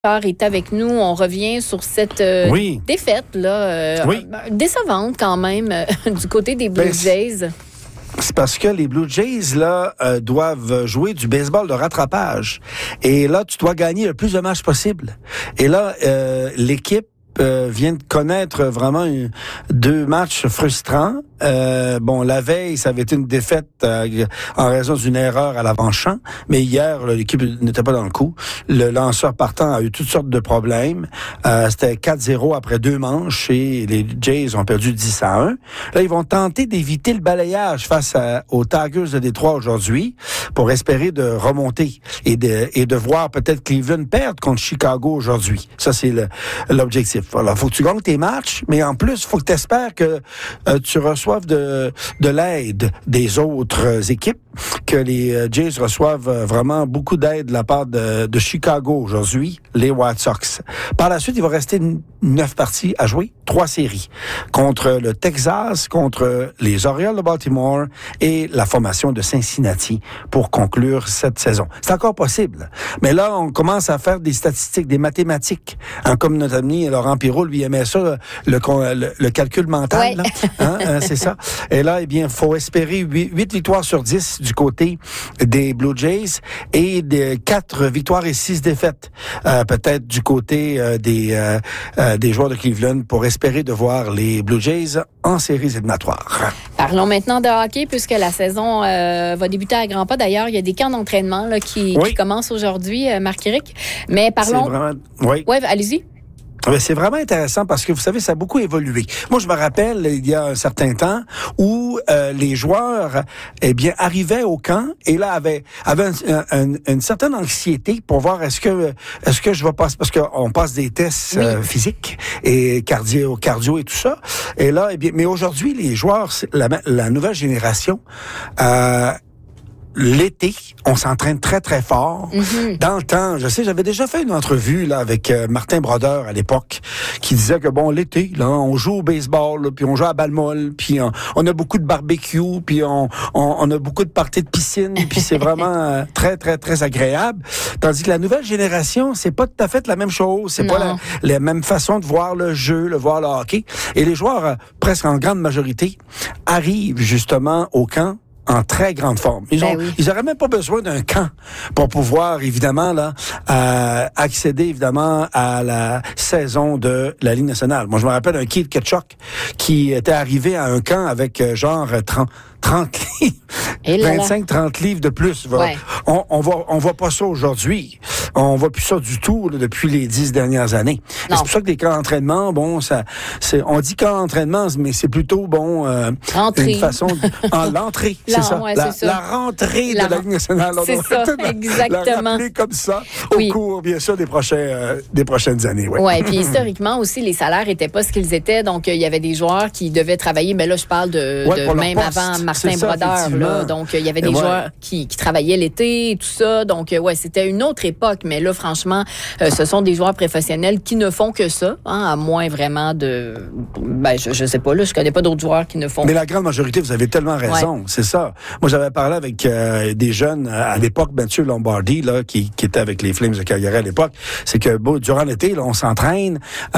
est avec nous. On revient sur cette défaite là, décevante quand même du côté des Blue Jays. C'est parce que les Blue Jays là doivent jouer du baseball de rattrapage. Et là, tu dois gagner le plus de matchs possible. Et là, l'équipe vient de connaître vraiment deux matchs frustrants. La veille, ça avait été une défaite en raison d'une erreur à l'avant-champ, mais hier, là, l'équipe n'était pas dans le coup. Le lanceur partant a eu toutes sortes de problèmes. C'était 4-0 après deux manches et les Jays ont perdu 10-1. Là, ils vont tenter d'éviter le balayage face aux Tigers de Détroit aujourd'hui pour espérer de remonter et de voir peut-être Cleveland perdre contre Chicago aujourd'hui. Ça, c'est l'objectif. Alors, faut que tu gagnes tes matchs, mais en plus, faut que tu espères que tu reçoives de l'aide des autres équipes, que les Jays reçoivent vraiment beaucoup d'aide de la part de Chicago aujourd'hui, les White Sox. Par la suite, il va rester 9 parties à jouer, 3 séries, contre le Texas, contre les Orioles de Baltimore et la formation de Cincinnati pour conclure cette saison. C'est encore possible. Mais là, on commence à faire des statistiques, des mathématiques. Comme notre ami Laurent Pirot, lui, aimait ça, le calcul mental. Ouais. Là. C'est ça. Et là, eh bien, il faut espérer 8 victoires sur 10 du côté des Blue Jays et 4 victoires et 6 défaites, peut-être du côté des joueurs de Cleveland pour espérer de voir les Blue Jays en séries éliminatoires. Parlons maintenant de hockey puisque la saison va débuter à grands pas. D'ailleurs, il y a des camps d'entraînement là, qui commencent aujourd'hui, Marc-Éric. Mais parlons... C'est vraiment... Oui, allez-y. C'est vraiment intéressant parce que, vous savez, ça a beaucoup évolué. Moi, je me rappelle, il y a un certain temps, où les joueurs, arrivaient au camp et là, avaient une certaine anxiété pour voir est-ce que je vais passer, parce qu'on passe des tests physiques et cardio et tout ça. Et là, mais aujourd'hui, les joueurs, la nouvelle génération, l'été, on s'entraîne très, très fort. Mm-hmm. Dans le temps, je sais, j'avais déjà fait une entrevue là avec Martin Brodeur à l'époque, qui disait que l'été, là, on joue au baseball, là, puis on joue à balle molle, puis on a beaucoup de barbecue, puis on a beaucoup de parties de piscine, puis c'est vraiment très, très, très agréable. Tandis que la nouvelle génération, c'est pas tout à fait la même chose, c'est pas la même façon de voir le jeu, voir le hockey. Et les joueurs, presque en grande majorité, arrivent justement au camp en très grande forme. Ils auraient même pas besoin d'un camp pour pouvoir, évidemment, là, accéder, évidemment, à la saison de la Ligue nationale. Moi, je me rappelle un Keith Ketchuk qui était arrivé à un camp avec, 30 livres. 25-30 livres de plus. Ouais. On voit pas ça aujourd'hui. On voit plus ça du tout, là, depuis les 10 dernières années. C'est pour ça que des camps d'entraînement, on dit camp d'entraînement, mais c'est plutôt, une façon l'entrée, c'est ça. Ouais, la rentrée de la Ligue nationale. C'est ça, exactement. La rappeler comme ça au cours, bien sûr, des prochaines années. Oui, puis historiquement aussi, les salaires étaient pas ce qu'ils étaient. Donc, il y avait des joueurs qui devaient travailler, mais là, je parle de même avant Martin Brodeur. Là, donc, il y avait des joueurs qui travaillaient l'été et tout ça. Donc, c'était une autre époque. Mais là, franchement, ce sont des joueurs professionnels qui ne font que ça, à moins vraiment de... je sais pas, là, je connais pas d'autres joueurs qui ne font... Mais la grande majorité, vous avez tellement raison, c'est ça. Moi, j'avais parlé avec des jeunes à l'époque, Mathieu Lombardi, là, qui était avec les Flames de Calgary à l'époque. C'est que durant l'été, là, on s'entraîne,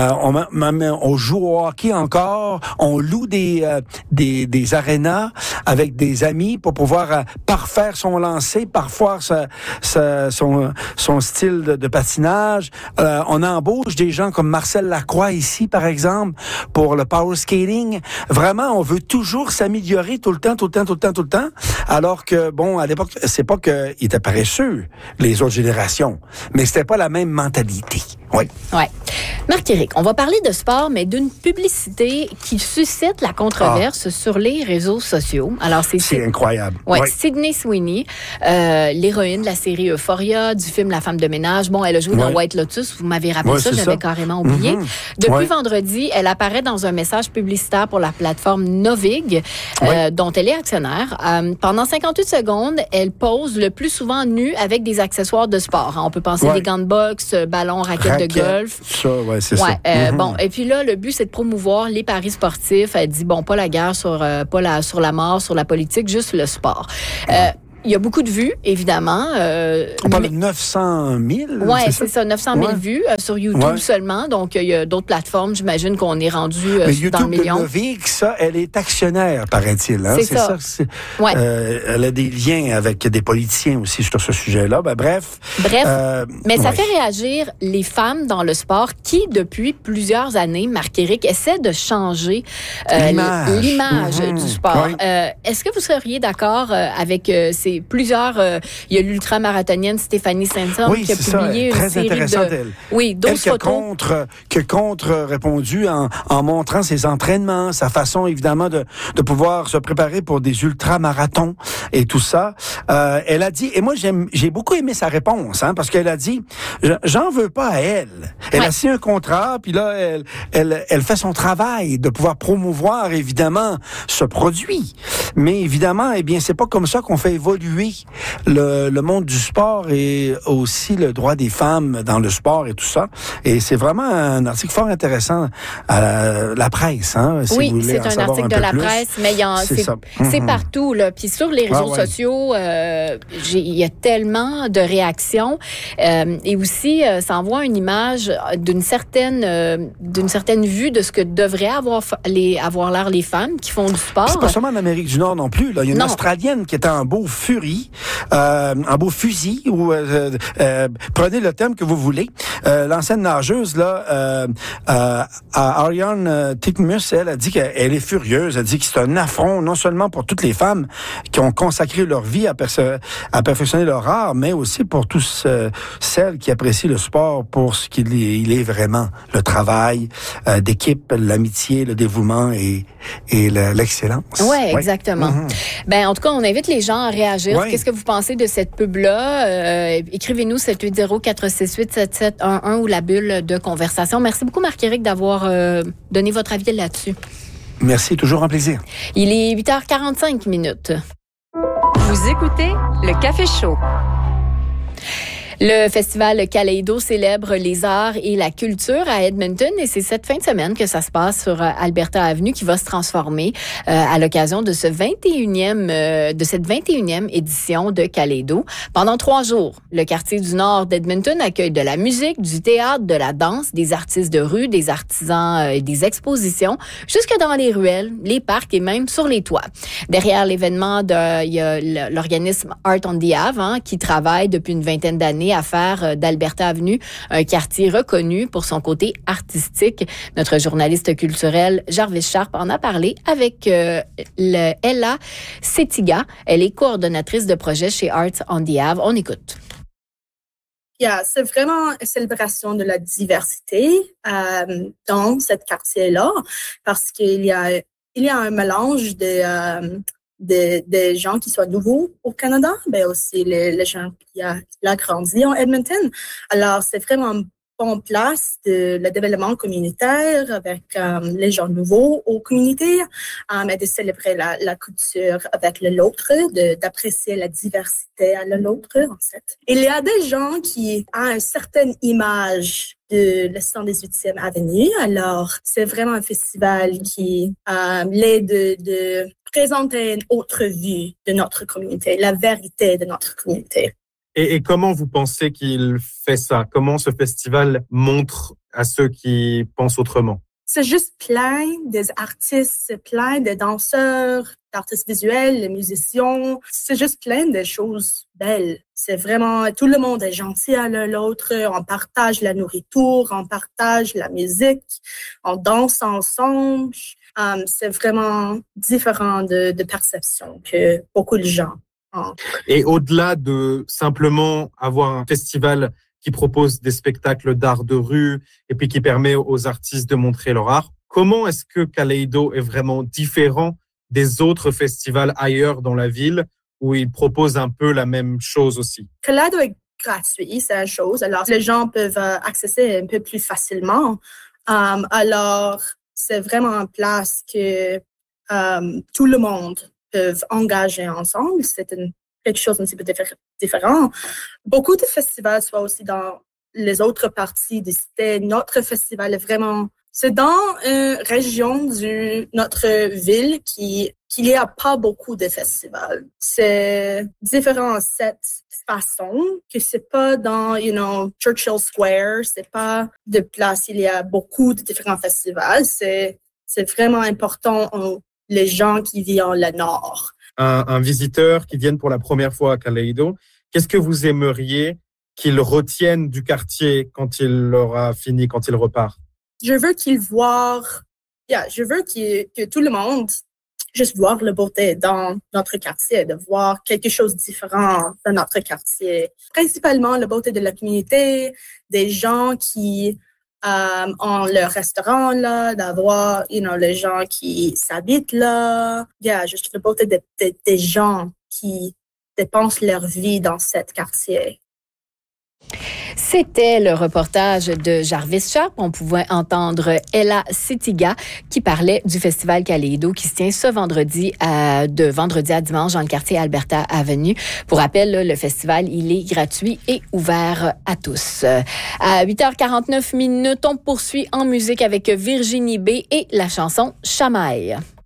on joue au hockey encore, on loue des arénas avec des amis pour pouvoir parfaire son lancer, parfois son style de patinage. On embauche des gens comme Marcel Lacroix ici, par exemple, pour le power skating. Vraiment, on veut toujours s'améliorer tout le temps. Alors que, à l'époque, c'est pas qu'ils étaient paresseux, les autres générations, mais c'était pas la même mentalité. Oui. Marc-Éric, on va parler de sport, mais d'une publicité qui suscite la controverse sur les réseaux sociaux. Alors, c'est incroyable. Sydney Sweeney, l'héroïne de la série Euphoria, du film La femme de ménage. Elle a joué dans White Lotus. Vous m'avez rappelé ça, j'avais carrément oublié. Mm-hmm. Depuis vendredi, elle apparaît dans un message publicitaire pour la plateforme Novig, dont elle est actionnaire. Pendant 58 secondes, elle pose le plus souvent nue avec des accessoires de sport. On peut penser des gants de boxe, ballons, raquettes de golf. Ça, c'est ça. Et puis là, le but, c'est de promouvoir les paris sportifs. Elle dit, pas la guerre sur la mort, sur la politique, juste le sport. Il y a beaucoup de vues, évidemment. On parle de 900 000? Oui, c'est ça, 900 000 vues sur YouTube seulement. Donc, il y a d'autres plateformes. J'imagine qu'on est rendu dans le million. Mais YouTube de ça, elle est actionnaire, paraît-il. Hein? C'est ça. Elle a des liens avec des politiciens aussi sur ce sujet-là. Bref. Mais ça fait réagir les femmes dans le sport qui, depuis plusieurs années, Marc-Éric, essaient de changer l'image du sport. Est-ce que vous seriez d'accord avec ces plusieurs... il y a l'ultramarathonienne Stéphanie Saint-Saëns qui a publié une série d'autres photos. Qui a contre-répondu en montrant ses entraînements, sa façon, évidemment, de pouvoir se préparer pour des ultramarathons et tout ça. Elle a dit... Et moi, j'ai beaucoup aimé sa réponse, parce qu'elle a dit, j'en veux pas à elle. Elle a signé un contrat, puis là, elle fait son travail de pouvoir promouvoir, évidemment, ce produit. Mais évidemment, c'est pas comme ça qu'on fait évoluer le monde du sport et aussi le droit des femmes dans le sport et tout ça. Et c'est vraiment un article fort intéressant à la presse, si vous voulez en savoir article de la presse, mais c'est partout, là. Puis sur les réseaux sociaux, il y a tellement de réactions. Et aussi, ça envoie une image d'une certaine vue de ce que devraient avoir l'air les femmes qui font du sport. C'est pas seulement en Amérique du Nord non plus. Là. Il y a une Australienne qui était en beau fusil, ou prenez le thème que vous voulez. L'ancienne nageuse, Ariane Titmus, elle a dit qu'elle est furieuse. Elle dit que c'est un affront, non seulement pour toutes les femmes qui ont consacré leur vie à perfectionner leur art, mais aussi pour tous celles qui apprécient le sport pour ce qu'il est vraiment, le travail d'équipe, l'amitié, le dévouement et l'excellence. Oui, exactement. En tout cas, on invite les gens à réagir. Qu'est-ce que vous pensez de cette pub-là? Écrivez-nous 780-468-7711 ou la bulle de conversation. Merci beaucoup, Marc-Éric, d'avoir donné votre avis là-dessus. Merci, toujours un plaisir. Il est 8h45. Vous écoutez le Café Chaud. Le festival Kaleido célèbre les arts et la culture à Edmonton et c'est cette fin de semaine que ça se passe sur Alberta Avenue qui va se transformer à l'occasion de cette 21e édition de Kaleido. Pendant 3 jours, le quartier du nord d'Edmonton accueille de la musique, du théâtre, de la danse, des artistes de rue, des artisans et des expositions, jusque dans les ruelles, les parcs et même sur les toits. Derrière l'événement, il y a l'organisme Art on the Ave qui travaille depuis une vingtaine d'années à faire d'Alberta Avenue un quartier reconnu pour son côté artistique. Notre journaliste culturel Jarvis Sharp en a parlé avec Ella Setiga. Elle est coordonnatrice de projet chez Art on the Ave. On écoute. C'est vraiment une célébration de la diversité dans ce quartier-là parce qu'il y a un mélange des gens qui sont nouveaux au Canada, mais aussi les gens qui ont grandi en Edmonton. Alors, c'est vraiment une bonne place de le développement communautaire avec les gens nouveaux aux communautés et de célébrer la culture avec l'autre, d'apprécier la diversité à l'autre, en fait. Il y a des gens qui ont une certaine image de la 118e Avenue. Alors, c'est vraiment un festival qui l'aide de présenter une autre vue de notre communauté, la vérité de notre communauté. Et comment vous pensez qu'il fait ça? Comment ce festival montre à ceux qui pensent autrement? C'est juste plein des artistes, plein de danseurs, d'artistes visuels, de musiciens. C'est juste plein de choses belles. C'est vraiment, tout le monde est gentil à l'autre. On partage la nourriture, on partage la musique, on danse ensemble. C'est vraiment différent de perception que beaucoup de gens ont. Et au-delà de simplement avoir un festival qui propose des spectacles d'art de rue et puis qui permet aux artistes de montrer leur art, comment est-ce que Kaleido est vraiment différent des autres festivals ailleurs dans la ville où ils proposent un peu la même chose aussi? Kaleido est gratuit, c'est la chose. Alors, les gens peuvent accéder un peu plus facilement. Alors, c'est vraiment une place que tout le monde peut engager ensemble. C'est quelque chose d'un petit peu différent. Beaucoup de festivals sont aussi dans les autres parties du cité. Notre festival est vraiment... C'est dans une région de notre ville qui qu'il n'y a pas beaucoup de festivals. C'est différent cette façon que c'est pas dans, Churchill Square, c'est pas de place, il y a beaucoup de différents festivals. C'est vraiment important les gens qui vivent en le Nord. Un visiteur qui vienne pour la première fois à Kaleido, qu'est-ce que vous aimeriez qu'il retienne du quartier quand il aura fini, quand il repart? Je veux je veux que tout le monde juste voir la beauté dans notre quartier, de voir quelque chose de différent dans notre quartier. Principalement la beauté de la communauté, des gens qui ont leur restaurant là, d'avoir, les gens qui s'habitent là. Juste la beauté des gens qui dépensent leur vie dans cet quartier. C'était le reportage de Jarvis Sharp. On pouvait entendre Ella Sitiga qui parlait du festival Kaleido qui se tient ce vendredi de vendredi à dimanche dans le quartier Alberta Avenue. Pour rappel, le festival, il est gratuit et ouvert à tous. À 8h49, on poursuit en musique avec Virginie B et la chanson Chamaille.